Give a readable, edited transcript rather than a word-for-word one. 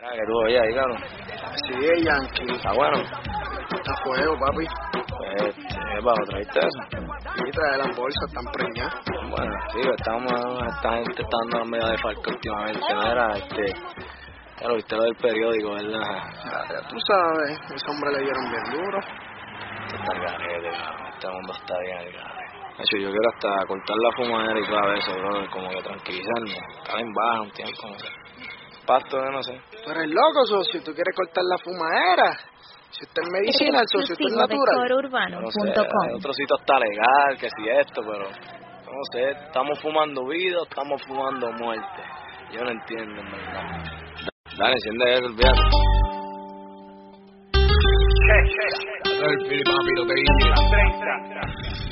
Ah, que tú oías ahí, claro. Sí, Yankee. Está bueno. Está fuego, papi. Pues, bajo, ¿traíste eso? Y trae las bolsas, están preñadas. Bueno, sí, esta gente está dando medio de falco últimamente, ¿no? Ya lo viste lo del periódico, ¿verdad? Ya tú sabes, ese hombre le dieron bien duro. Está el garete, cabrón. Este mundo está bien el garete. De hecho, yo quiero hasta cortar la fumadera y claro eso, bro, como que tranquilizarme. Estar en baja un tiempo, no sé. Pasto, no sé. Tú eres loco, socio, tú quieres cortar la fumadera. Si usted es medicinal, socio, usted es natural. No sé, el otro sitio está legal, que si esto, pero no sé, estamos fumando vida o estamos fumando muerte. Yo no entiendo, en verdad. Dale, enciende eso, olvídate. El Fili, papi, no te guíes.